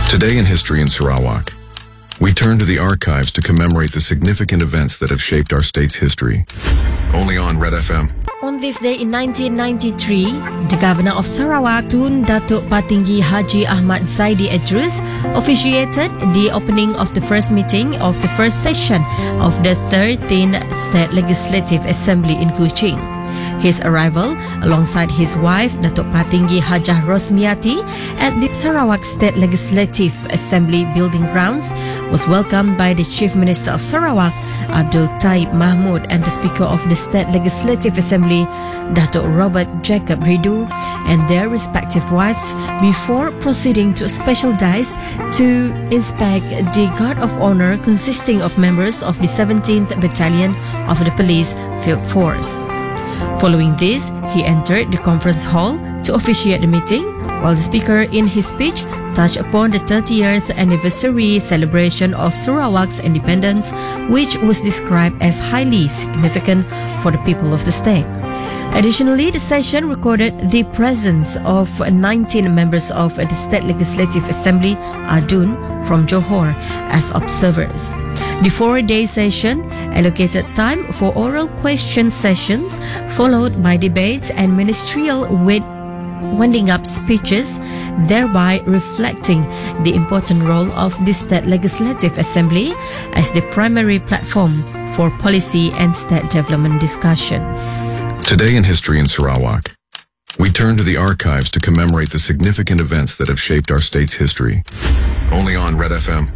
Today in History in Sarawak, we turn to the archives to commemorate the significant events that have shaped our state's history. Only on Red FM. On this day in 1993, the Governor of Sarawak, Tun Datuk Patinggi Haji Ahmad Zaidi Idris, officiated the opening of the first meeting of the first session of the 13th State Legislative Assembly in Kuching. His arrival, alongside his wife, Datuk Patinggi Hajah Rosmiati, at the Sarawak State Legislative Assembly building grounds, was welcomed by the Chief Minister of Sarawak, Abdul Taib Mahmud, and the Speaker of the State Legislative Assembly, Datuk Robert Jacob Ridu, and their respective wives, before proceeding to a special dais to inspect the Guard of Honor consisting of members of the 17th Battalion of the Police Field Force. Following this, he entered the conference hall to officiate the meeting, while the speaker in his speech touched upon the 30th anniversary celebration of Sarawak's independence, which was described as highly significant for the people of the state. Additionally, the session recorded the presence of 19 members of the State Legislative Assembly, ADUN, from Johor as observers. The 4-day session allocated time for oral question sessions, followed by debates and ministerial winding up speeches, thereby reflecting the important role of the State Legislative Assembly as the primary platform for policy and state development discussions. Today in History in Sarawak, we turn to the archives to commemorate the significant events that have shaped our state's history. Only on Red FM.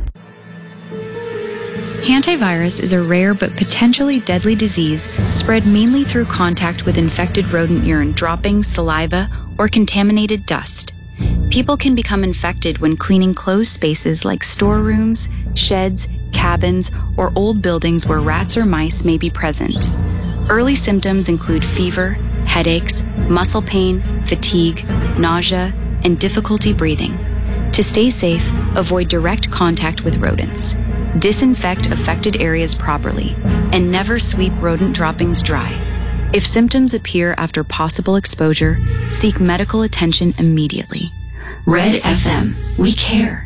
Hantavirus is a rare but potentially deadly disease spread mainly through contact with infected rodent urine droppings, saliva, or contaminated dust. People can become infected when cleaning closed spaces like storerooms, sheds, cabins, or old buildings where rats or mice may be present. Early symptoms include fever, headaches, muscle pain, fatigue, nausea, and difficulty breathing. To stay safe, avoid direct contact with rodents. Disinfect affected areas properly, and never sweep rodent droppings dry. If symptoms appear after possible exposure, seek medical attention immediately. Red FM, we care.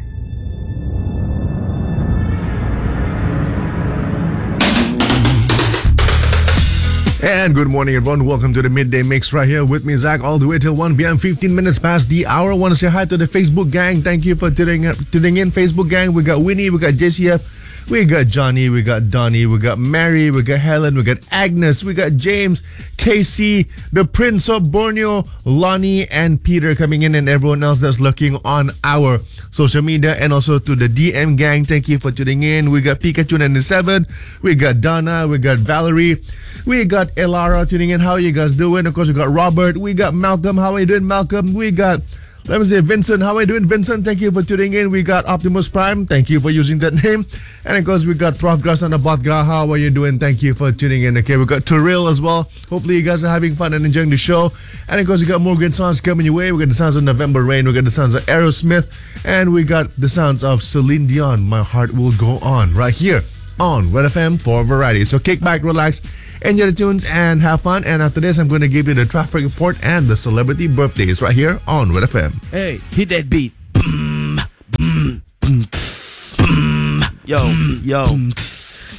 And good morning, everyone. Welcome to the Midday Mix right here with me, Zach, all the way till 1 p.m., 15 minutes past the hour. I want to say hi to the Facebook gang. Thank you for tuning in, Facebook gang. We got Winnie, we got JCF, we got Johnny, we got Donnie, we got Mary, we got Helen, we got Agnes, we got James, KC, the Prince of Borneo, Lonnie, and Peter coming in, and everyone else that's looking on our social media, and also to the DM gang. Thank you for tuning in. We got Pikachu 97, we got Donna, we got Valerie, we got Elara tuning in. How are you guys doing? Of course, we got Robert, we got Malcolm. How are you doing, Malcolm? We got, let me say, Vincent. How are you doing, Vincent? Thank you for tuning in. We got Optimus Prime. Thank you for using that name. And of course, we got Prof. Grasana Botga. How are you doing? Thank you for tuning in. Okay, we got Terrell as well. Hopefully, you guys are having fun and enjoying the show. And of course, we got more good sounds coming your way. We got the sounds of November Rain. We got the sounds of Aerosmith. And we got the sounds of Celine Dion. My Heart Will Go On right here on Red FM for variety. So kick back, relax, enjoy the tunes, and have fun. And after this, I'm going to give you the traffic report and the celebrity birthdays right here on Red FM. Hey, hit that beat. Yo.